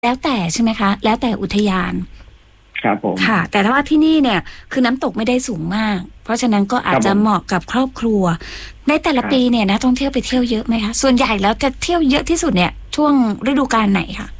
แล้วแต่ใช่ไหมคะแล้วแต่อุทยานครับผมค่ะแต่ถ้าว่าที่นี่เนี่ยคือน้ำตกไม่ได้สูงมากเพราะฉะนั้นก็อาจจะเหมาะกับครอบครัวในแต่ละปีเนี่ยนะท่องเที่ยวไปเที่ยวเยอะไหมคะส่วนใหญ่แล้วจะเที่ยวเยอะที่สุดเนี่ยช่วงฤดูกาลไหนคะ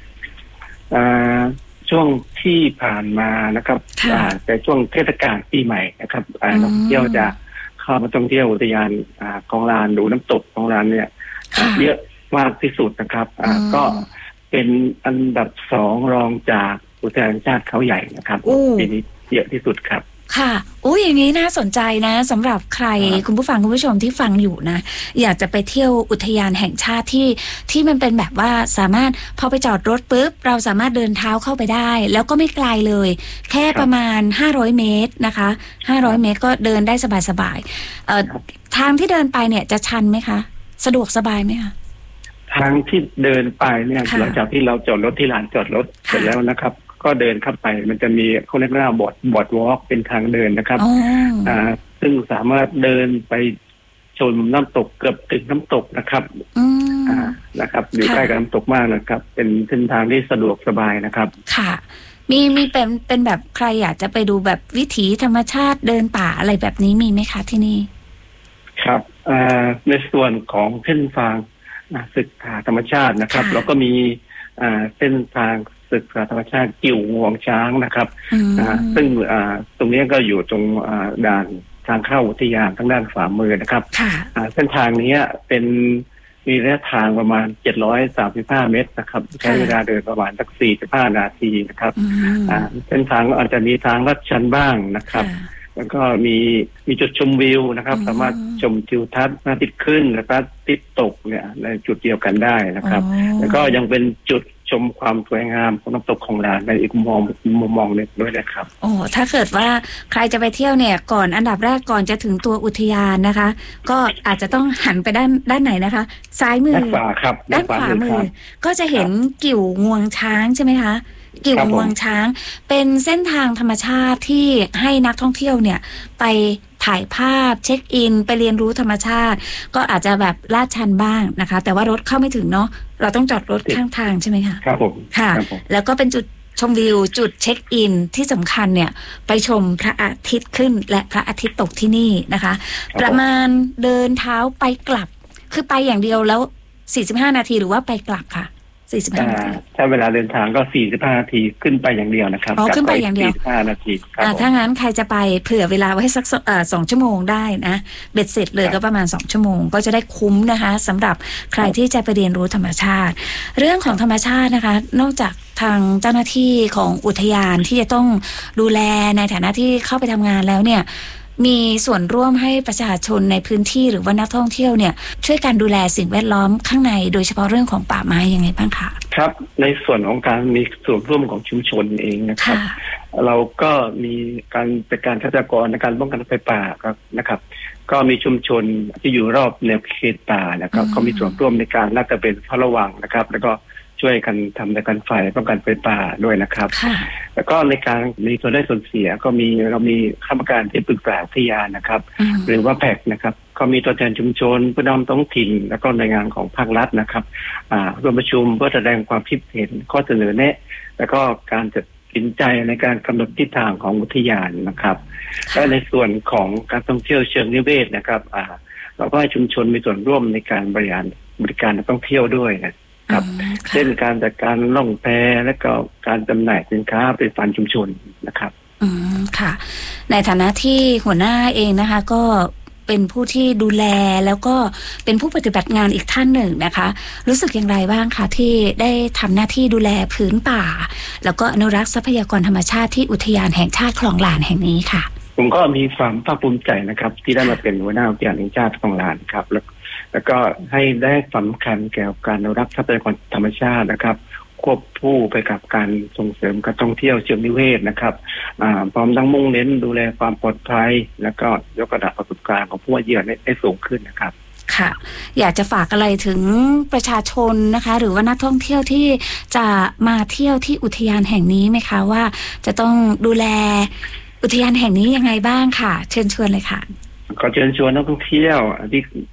ช่วงที่ผ่านมานะครับแต่ช่วงเทศกาลปีใหม่นะครับนักท่องเที่ยวจะเข้ามาท่องเที่ยวอุทยานคลองลานดูน้ำตกคลองลานเนี่ยเยอะมากที่สุดนะครับก็เป็นอันดับ2รองจากอุทยานแห่งชาติเขาใหญ่นะครับปีนี้เยอะที่สุดครับค่ะอย่างนี้น่าสนใจนะสำหรับใครคุณผู้ฟังคุณผู้ชมที่ฟังอยู่นะอยากจะไปเที่ยวอุทยานแห่งชาติที่มันเป็นแบบว่าสามารถพอไปจอดรถปุ๊บเราสามารถเดินเท้าเข้าไปได้แล้วก็ไม่ไกลเลยแค่ประมาณ500เมตรนะคะ500เมตรก็เดินได้สบายๆทางที่เดินไปเนี่ยจะชันไหมคะสะดวกสบายไหมคะทางที่เดินไปเนี่ยหลังจากที่เราจอดรถที่ลานจอดรถเสร็จแล้วนะครับก็เดินเข้าไปมันจะมีเขาเรียกว่าบอร์ดวอล์กเป็นทางเดินนะครับซึ่งสามารถเดินไปชมน้ำตกเกือบถึงน้ำตกนะครับนะครับอยู่ใกล้กับน้ำตกมากนะครับเป็นเส้นทางที่สะดวกสบายนะครับค่ะมีเป็นแบบใครอยากจะไปดูแบบวิถีธรรมชาติเดินป่าอะไรแบบนี้มีไหมคะที่นี่ครับในส่วนของเส้นทางศึกษาธรรมชาตินะครับแล้วก็มีเส้นทางศึกษาธรรมชาติกิ่วงวงช้างนะครับซึ่งตรงนี้ก็อยู่ตรงด่านทางเข้าอุทยานทางด้านขวามือนะครับเส้นทางนี้เป็นมีระยะทางประมาณ735เมตรนะครับใช้เวลาเดินประมาณสัก45นาทีนะครับเส้นทางอาจจะมีทางลัดชันบ้างนะครับแล้วก็มีจุดชมวิวนะครับสามารถชมทิวทัศน์พระอาทิตย์ขึ้นและพระอาทิตย์ตกเนี่ยในจุดเดียวกันได้นะครับแล้วก็ยังเป็นจุดชมความสวยงามของน้ำตกคลองลานในอีกมุมมองหนึ่งด้วยนะครับถ้าเกิดว่าใครจะไปเที่ยวเนี่ยก่อนอันดับแรกก่อนจะถึงตัวอุทยานนะคะก็อาจจะต้องหันไปด้านไหนนะคะซ้ายมือด้านขวาครับด้านขวามือก็จะเห็นกิ่วงวงช้างใช่ไหมคะกิ่วงวงช้างเป็นเส้นทางธรรมชาติที่ให้นักท่องเที่ยวเนี่ยไปถ่ายภาพเช็คอินไปเรียนรู้ธรรมชาติก็อาจจะแบบลาดชันบ้างนะคะแต่ว่ารถเข้าไม่ถึงเนาะเราต้องจอดรถข้างทางใช่ไหมคะครับผมค่ะแล้วก็เป็นจุดชมวิวจุดเช็คอินที่สำคัญเนี่ยไปชมพระอาทิตย์ขึ้นและพระอาทิตย์ตกที่นี่นะคะประมาณเดินเท้าไปกลับคือไปอย่างเดียวแล้ว45นาทีหรือว่าไปกลับค่ะ45นาทีถ้าเวลาเดินทางก็45นาทีขึ้นไปอย่างเดียวนะครับขึ้นไปอย่างเดียว 45นาทีถ้างั้นใครจะไปเผื่อเวลาไว้สัก2ชั่วโมงได้นะเบ็ดเสร็จเลยก็ประมาณ2ชั่วโมงก็จะได้คุ้มนะคะสำหรับใครที่จะไปเรียนรู้ธรรมชาติเรื่องของธรรมชาตินะคะนอกจากทางเจ้าหน้าที่ของอุทยานที่จะต้องดูแลในฐานะที่เข้าไปทำงานแล้วเนี่ยมีส่วนร่วมให้ประชาชนในพื้นที่หรือว่านักท่องเที่ยวเนี่ยช่วยการดูแลสิ่งแวดล้อมข้างในโดยเฉพาะเรื่องของป่าไม้ยังไงบ้างคะครับในส่วนของการมีส่วนร่วมของชุมชนเองนะครับเราก็มีการเป็นการทรัพยากรในการป้องกันไฟป่าครับนะครับก็มีชุมชนที่อยู่รอบแนวเขตป่านะครับก็มีส่วนร่วมในการน่าจะเป็นเฝ้าระวังนะครับแล้วก็ช่วยกันทำในการไฟป้องกันไฟป่าด้วยนะครับแล้วก็ในการมีส่วนได้ส่วนเสียก็เรามีคณะกรรมการที่ปรึกษาอุทยานนะครับหรือว่าแพคนะครับก็มีตัวแทนชุมชนผู้นำท้องถิ่นแล้วก็หน่วยงานของภาครัฐนะครับร่วมประชุมเพื่อแสดงความคิดเห็นข้อเสนอแนะแล้วก็การจัดสินใจในการกำหนดทิศทางของอุทยานนะครับและในส่วนของการท่องเที่ยวเชิงนิเวศนะครับเราก็ให้ชุมชนมีส่วนร่วมในการบริการนักท่องเที่ยวด้วยนะครับเช่นการจัดการล่องแพและก็การจำหน่ายสินค้าผลิตภัณฑ์ชุมชนนะครับค่ะในฐานะที่หัวหน้าเองนะคะก็เป็นผู้ที่ดูแลแล้วก็เป็นผู้ปฏิบัติงานอีกท่านหนึ่งนะคะรู้สึกอย่างไรบ้างคะที่ได้ทำหน้าที่ดูแลพื้นป่าแล้วก็อนุรักษ์ทรัพยากรธรรมชาติที่อุทยานแห่งชาติคลองลานแห่งนี้ค่ะผมก็มีความภาคภูมิใจนะครับที่ได้มาเป็นหัวหน้าอุทยานแห่งชาติคลองลานครับแล้วก็ให้ได้สำคัญเกี่ยวกับการอนุรักษ์ทรัพยากรธรรมชาตินะครับควบคู่ไปกับการส่งเสริมการท่องเที่ยวเชิงนิเวศนะครับพร้อมทั้งมุ่งเน้นดูแลความปลอดภัยแล้วก็ยกระดับประสบการณ์ของผู้มาเยือนให้สูงขึ้นนะครับค่ะอยากจะฝากอะไรถึงประชาชนนะคะหรือว่านักท่องเที่ยวที่จะมาเที่ยวที่อุทยานแห่งนี้ไหมคะว่าจะต้องดูแลอุทยานแห่งนี้ยังไงบ้างค่ะเชิญชวนเลยค่ะขอเชิญชวนนักท่องเที่ยวที่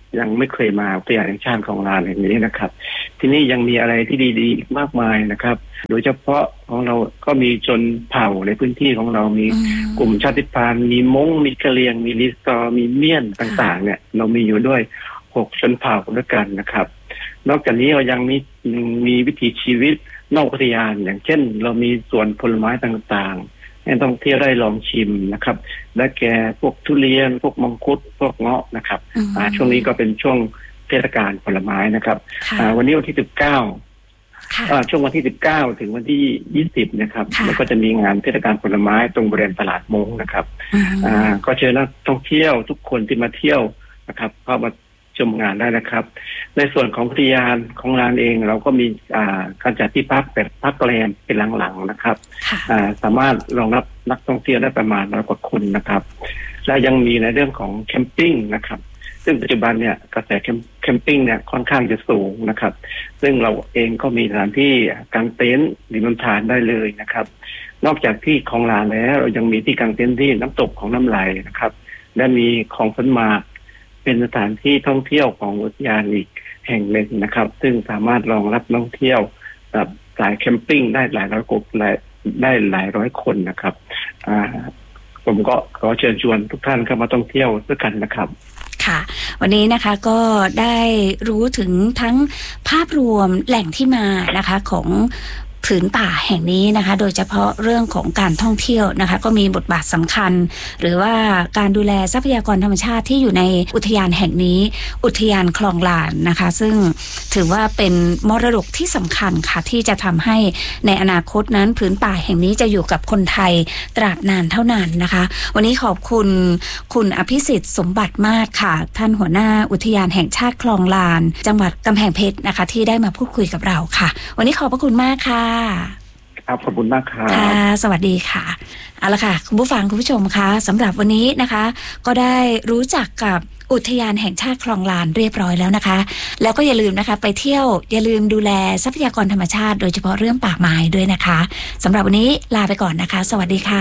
ยังไม่เคยมาอุทยานแห่งชาติคลองลานแห่งนี้นะครับที่นี่ยังมีอะไรที่ดีๆอีกมากมายนะครับโดยเฉพาะของเราก็มีชนเผ่าในพื้นที่ของเรามีกลุ่มชาติพันธุ์มีม้งมีกะเหรี่ยงมีลิซอมีเมียนต่างๆเนี่ยเรามีอยู่ด้วย6ชนเผ่าด้วยกันนะครับนอกจากนี้เรายังมีวิถีชีวิตนอกอุทยานอย่างเช่นเรามีสวนผลไม้ต่างๆให้ต้องเที่ยวได้ลองชิมนะครับและแก่พวกทุเรียนพวกมังคุดพวกเงาะนะครับช่วงนี้ก็เป็นช่วงเทศกาลผลไม้นะครับวันนี้วันที่19ช่วงวันที่19ถึงวันที่20นะครับแล้วก็จะมีงานเทศกาลผลไม้ตรงบริเวณตลาดมงนะครับก็เชิญนักท่องเที่ยวทุกคนที่มาเที่ยวนะครับเข้ามาชมงานได้นะครับในส่วนของอุทยานของลานเองเราก็มีการจัดที่พักแบบพักแรมเป็นหลังๆนะครับสามารถรองรับนักท่องเที่ยวได้ประมาณ100 กว่าคนนะครับและยังมีในเรื่องของแคมปิ้งนะครับซึ่งปัจจุบันเนี่ยกระแสแคมปิ้งเนี่ยค่อนข้างจะสูงนะครับซึ่งเราเองก็มีสถานที่กางเต็นท์ริมลำธารได้เลยนะครับนอกจากที่คลองลานแล้วเรายังมีที่กางเต็นท์ที่น้ำตกของน้ำไหลนะครับและมีคลองฝนหมากเป็นสถานที่ท่องเที่ยวของอุทยานอีกแห่งหนึ่งนะครับซึ่งสามารถรองรับนักท่องเที่ยวแบบสายแคมปิ้งได้หลายร้อยคนได้หลายร้อยคนนะครับผมก็ขอเชิญชวนทุกท่านเข้ามาท่องเที่ยวด้วยกันนะครับค่ะวันนี้นะคะก็ได้รู้ถึงทั้งภาพรวมแหล่งที่มานะคะของผืนป่าแห่งนี้นะคะโดยเฉพาะเรื่องของการท่องเที่ยวนะคะก็มีบทบาทสำคัญหรือว่าการดูแลทรัพยากรธรรมชาติที่อยู่ในอุทยานแห่งนี้อุทยานคลองลานนะคะซึ่งถือว่าเป็นมรดกที่สำคัญค่ะที่จะทำให้ในอนาคตนั้นผืนป่าแห่งนี้จะอยู่กับคนไทยตราบนานเท่านานนะคะวันนี้ขอบคุณคุณอภิสิทธิ์สมบัติมากค่ะท่านหัวหน้าอุทยานแห่งชาติคลองลานจังหวัดกำแพงเพชรนะคะที่ได้มาพูดคุยกับเราค่ะวันนี้ขอบพระคุณมากค่ะครับขอบคุณมากครับค่ะสวัสดีค่ะเอาละค่ะคุณผู้ฟังคุณผู้ชมคะสำหรับวันนี้นะคะก็ได้รู้จักกับอุทยานแห่งชาติคลองลานเรียบร้อยแล้วนะคะแล้วก็อย่าลืมนะคะไปเที่ยวอย่าลืมดูแลทรัพยากรธรรมชาติโดยเฉพาะเรื่องป่าไม้ด้วยนะคะสำหรับวันนี้ลาไปก่อนนะคะสวัสดีค่ะ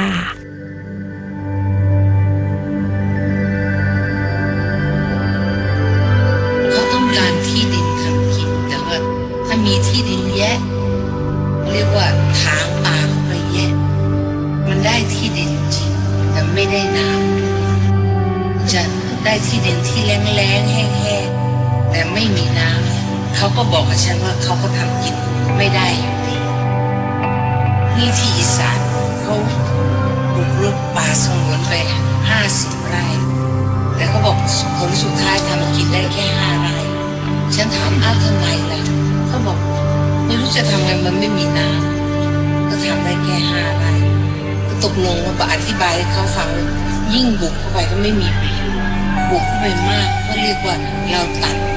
เขาต้องการที่ดินทำกินแต่ว่าถ้ามีที่ดินแยะเรียกว่าถางป่าเข้าไปแยะมันได้ที่ดินจริงแต่ไม่ได้น้ำจะได้ที่ดินที่แล้งๆแห้งๆแต่ไม่มีน้ำเขาก็บอกกับฉันว่าเขาก็ทำกินไม่ได้อยู่ดีนี่ที่อีสานเขาบุกรุกป่าสงวนไป50 ไร่แต่เขาบอกผลสุดท้ายทำกินได้แค่5 ไร่ฉันถามทำไมล่ะเขาบอกไม่รู้จะทำไงมันไม่มีน้ำก็ทำได้แค่5 ไร่ก็ตกลงว่าอธิบายให้เขาฟังยิ่งบุกเข้าไปก็ไม่มีประโยชน์บุกเข้าไปมากก็เรียกว่าเราตัด